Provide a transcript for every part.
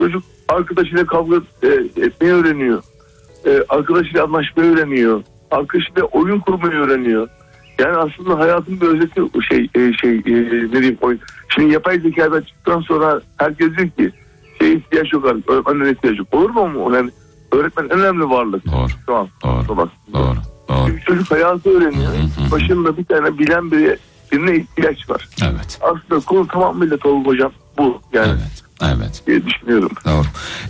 Çocuk arkadaşıyla kavga etmeyi öğreniyor. Arkadaşıyla anlaşmayı öğreniyor. Arkadaşıyla oyun kurmayı öğreniyor. Yani aslında hayatın bir özeti ne diyeyim, oyun. Şimdi yapay zekadan çıktıktan sonra herkes diyor ki ihtiyaç yok artık. Öğretmenden ihtiyaç yok. Olur mu? Yani öğretmen en önemli varlık. Doğru. Şu an. Doğru. Çünkü çocuk hayatı öğreniyor. Başında bir tane bilen birine ihtiyaç var. Evet. Aslında konu tamamıyla Tolga hocam bu. Yani. Evet. Diye düşünüyorum. Doğru.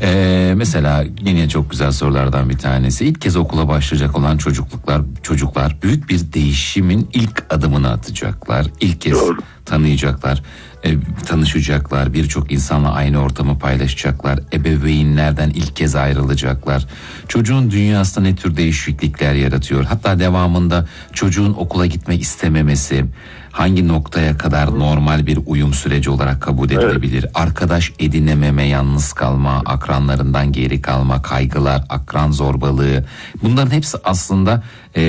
Mesela yine çok güzel sorulardan bir tanesi. İlk kez okula başlayacak olan çocuklar büyük bir değişimin ilk adımını atacaklar. İlk kez tanıyacaklar, tanışacaklar. Birçok insanla aynı ortamı paylaşacaklar. Ebeveynlerden ilk kez ayrılacaklar. Çocuğun dünyasında ne tür değişiklikler yaratıyor? Hatta devamında çocuğun okula gitmek istememesi hangi noktaya kadar normal bir uyum süreci olarak kabul edilebilir? Evet. Arkadaş edinememe, yalnız kalma, akranlarından geri kalma, kaygılar, akran zorbalığı. Bunların hepsi aslında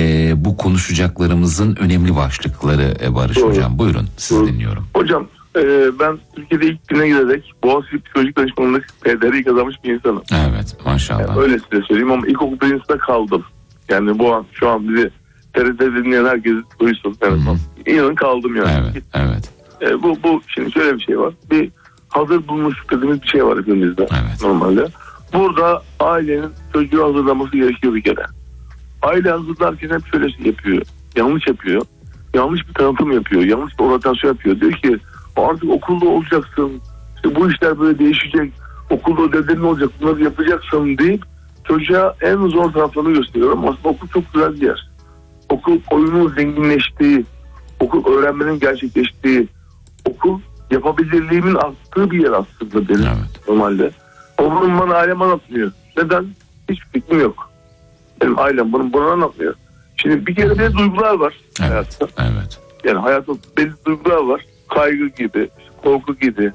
bu konuşacaklarımızın önemli başlıkları Barış Hocam. Buyurun, sizi dinliyorum. Hocam ben Türkiye'de ilk güne giderek Boğaziçi Psikolojik Danışmanlık PDR'yi kazanmış bir insanım. Evet, maşallah. Yani öyle size söyleyeyim ama ilkokul birincisi kaldım. Yani şu an bizi TRT'de dinleyen herkes duysun. Evet. İnanın kaldım yani. Evet. Bu şimdi şöyle bir şey var. Bir hazır bulmuş dediğimiz bir şey var hepimizde. Evet. Normalde. Burada ailenin çocuğu hazırlaması gerekiyor bir kere. Aile hazırlarken hep şöyle şey yapıyor. Yanlış yapıyor. Yanlış bir tanıtım yapıyor. Yanlış bir oryantasyon yapıyor. Diyor ki artık okulda olacaksın. İşte bu işler böyle değişecek. Okulda ödevlerin olacak. Bunları yapacaksın deyip çocuğa en zor taraflarını gösteriyorum. Aslında okul çok güzel bir yer. Okul oyunun zenginleştiği, okul öğrenmenin gerçekleştiği, okul yapabilirliğimin arttığı bir yer aslında benim normalde. Ama bunun bana ailem anlatmıyor. Neden? Hiçbir fikrim yok. Benim ailem bana anlatmıyor. Şimdi bir kere de duygular var hayatta. Evet. Yani hayatta belli duygular var. Kaygı gibi, korku gibi.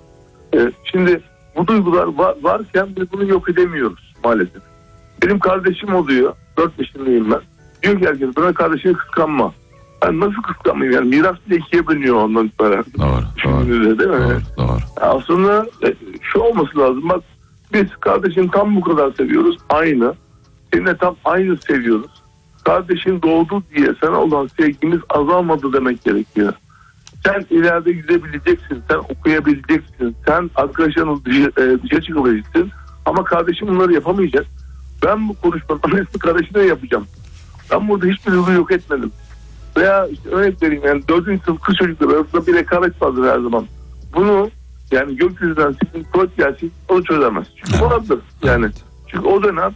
Şimdi bu duygular varken biz bunu yok edemiyoruz maalesef. Benim kardeşim oluyor. 4 yaşındayım ben. Diyor ki herkes bana kardeşini kıskanma. Ben nasıl kıskanmayayım? Yani miras bile ikiye bölünüyor ondan sonra. Doğru. Değil mi? Doğru. Aslında şu olması lazım. Bak biz kardeşini tam bu kadar seviyoruz. Aynı. Seninle tam aynı seviyoruz. Kardeşin doğdu diye sana olan sevgimiz azalmadı demek gerekiyor. Sen ileride gidebileceksin. Sen okuyabileceksin. Sen arkadaşlarınla dışarı çıkabileceksin. Ama kardeşim bunları yapamayacak. Ben bu konuşmanın aynısını kardeşine yapacağım. Ben burada hiçbir yolu yok etmedim. Veya işte örnek vereyim yani 4. sınıf kız çocukları arasında bir rekabet vardır her zaman. Bunu yani gökyüzünden sizin proje gelsin onu çözemez. Çünkü vardır yani. Çünkü o dönem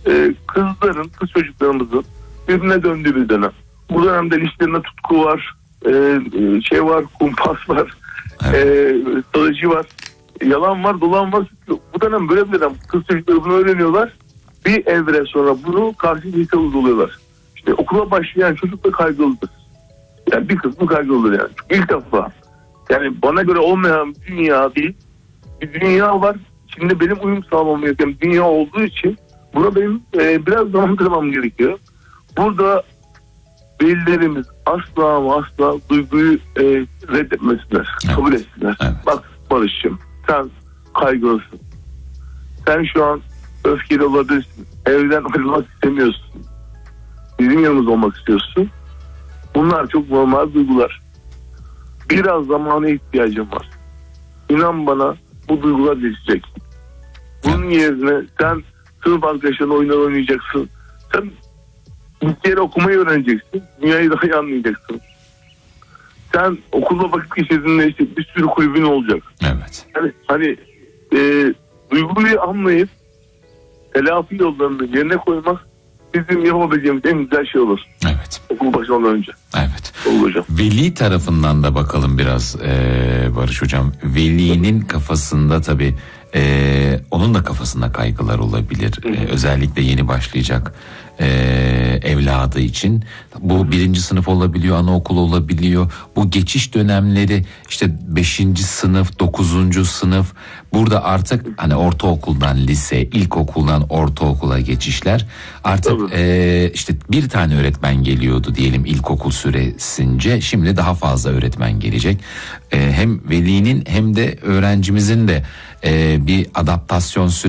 kız çocuklarımızın birbirine döndüğü bir dönem. Bu dönemde ilişkilerinde tutku var, var, kumpas var, strateji var, yalan var, dolan var. Bu dönem böyle bir dönem. Kız çocukları bunu öğreniyorlar. Bir evre sonra bunu karşılıklı uyguluyorlar. İşte okula başlayan çocuk da kaygılıdır. Yani bir kısmı kaygılıdır yani. Çünkü ilk defa. Yani bana göre olmayan dünya değil. Bir dünya var. Şimdi benim uyum sağlamam gereken dünya olduğu için buna benim biraz zaman kırmam gerekiyor. Burada velilerimiz asla duyguyu reddetmesinler. Kabul etsinler. Evet. Bak Barış'cığım sen kaygılısın. Sen şu an öfkeli olabilirsin. Evden ayrılmak istemiyorsun. Bizim yanımızda olmak istiyorsun. Bunlar çok normal duygular. Biraz zamana ihtiyacım var. İnan bana bu duygular geçecek. Bunun yerine sen sınıf arkadaşlarına oyunlar oynayacaksın. Sen bir kere okumayı öğreneceksin. Dünyayı daha iyi anlayacaksın. Sen okulda vakit geçirdiğinde işte bir sürü kulübün olacak. Evet. Hani duyguyu anlayıp telafi yollarını yerine koymak bizim yapabileceğimiz en güzel şey olur. Evet. Okul başlamadan önce. Evet. Olur hocam. Veli tarafından da bakalım biraz Barış Hocam. Velinin kafasında tabii onun da kafasında kaygılar olabilir. Özellikle yeni başlayacak evladı için. Bu 1. sınıf olabiliyor, anaokul olabiliyor. Bu geçiş dönemleri işte 5. sınıf, 9. sınıf. Burada artık hani ortaokuldan lise, ilkokuldan ortaokula geçişler. Artık işte bir tane öğretmen geliyordu diyelim ilkokul süresince. Şimdi daha fazla öğretmen gelecek. hem velinin hem de öğrencimizin de bir adaptasyon süreci